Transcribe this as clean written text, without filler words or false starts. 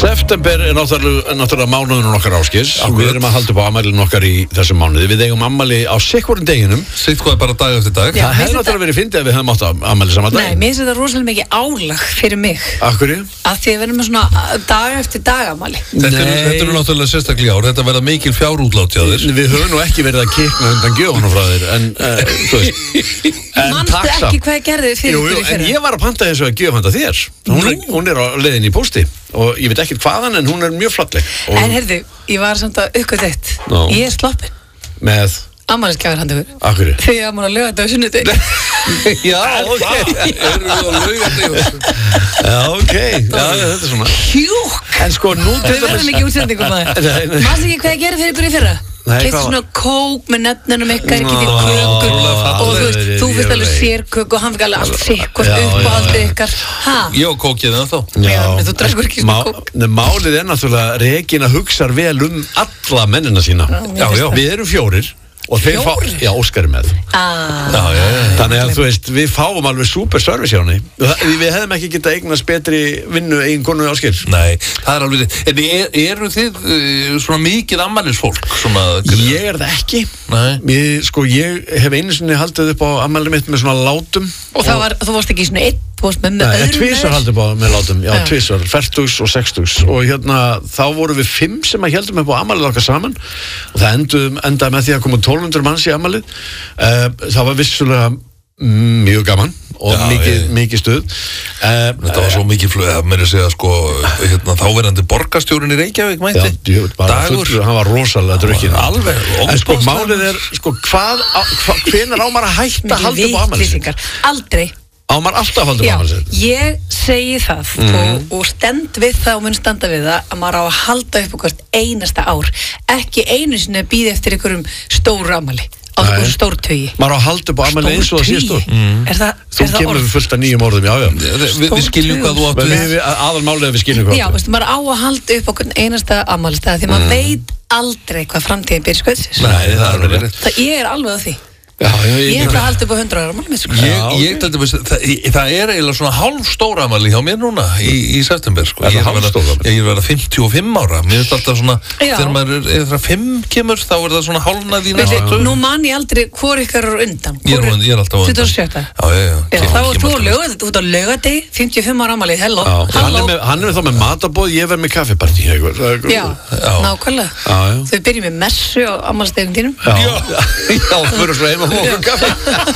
September náttúrulega mánuðurinn okkar Ásgeirs. Við erum að halda upp á afmælinu okkar í þessum mánuði. Við eigum afmæli á sikkurum deginum. Sitt hvað bara dag eftir dag. Það hefði náttúrulega verið fyndið ef við hefðum átt afmæli saman dag. Nei, mér finnst þetta rosalega mikið álag fyrir mig. Af hverju? Af því að við erum með svona dag eftir dag afmæli. Þetta eru náttúrulega sérstaklega ár. Þetta verða mikil fjárútlát hjá þér. Við höfum nú ekki verið að kikna undan gjöfunum frá þér, en þú veist. Manstu ekki hvað ég gerði fyrir ykkur í fyrra? En ég var að panta þessu að gjöf handa þér. Hún er á leiðinni í pósti og ég veit ekkert hvaðan, en hún er mjög falleg. En heyrðu, ég var samt að uppgöta eitt. Ég er sloppin. Með? Afmælisgjafir handa ykkur. Af hverju? Því að maður að laugardag og sunnudegi. Já, ok. Erum við á laugardag? Já, ok. Já, þetta er svona. Hjúk! En sko, nú Við verðum ekki útsendingum maður. Manstu ekki hvað ég gerði fyrir ykkur í fyrra? Keypti svona kók með nefnunum ykkar, ekki til kökur og þú fyrst alveg sérköku og hann fikk alveg allt sikkort upp og allt ykkar. Ég og kókið en þá. Já, þú drekkur ekki svona kók. Málið er náttúrulega, Regína hugsar vel alla mennina sína. Já, við erum 4 og þeir fá, já, Óskar er með. Þannig að þú veist, við fáum alveg super service hjá henni. Við hefðum ekki getað eignast betri vinnu eigin konu Ásgeir. Nei, það er alveg. En eru þið svona mikið afmælisfólk? Ég er það ekki. Nei. Ég hef einu sinni haldið upp á afmælið mitt með svona látum. Og þú varst ekki svona einn, þú varst með öðrum. Tvisvar haldið upp á með látum, já, tvisvar, 40 og 60. Og þá vorum við 5 sem að heldum upp á afmælið okkar saman. Og það endaði með því að koma 1200 manns í afmælið. Það var vissulega mjög gaman og mikið stuð. Þetta var svo mikið flöð að mér segja þáverandi borgarstjórinn í Reykjavík mætti. Já, bara fullur, hann var rosalega drukkinn. Alveg. En málið er, hvenær á maður að hætta að halda upp á afmælið? Aldrei. Á maður alltaf að halda upp á afmælið? Já, ég segi það og stend við það og mun standa við það að maður á að halda upp á hvert einasta ár. Ekki einu sinni að bíða eftir einhverjum stóru afmæli. Á þessu stórtögi. Maður á að halda upp á afmæli eins og það síðast og. Þú kemur við fullt af nýjum orðum, já. Við skiljum hvað þú áttu við. Aðalmálið er við skiljum hvað þú áttu við. Já, maður á að halda upp á hvern einasta afmælistað því maður veit aldrei hvað framtíðin byrja skautsins. Nei, það er verið. Ég er alveg á því. Ég ætla að halda upp á 100 ára afmæli sko. Það er eiginlega svona hálfstóra afmæli hjá mér núna í september sko. Ég er verið 55 ára. Mér finnst alltaf svona þegar maður er 5 kemur þá er það svona hálfnað í næstu. Nú man ég aldrei hvor ykkar eru undan. Ég er alltaf undan. 27. Já. Þá er þú út á laugardegi 55 ára afmæli. Halló. Hann er þá með matarboð, ég verð með kaffipartí. Já, nákvæmlega. Þau byrjum með messu á afmælisdeginum þínum. Já, fyrir svo heima og kaffi.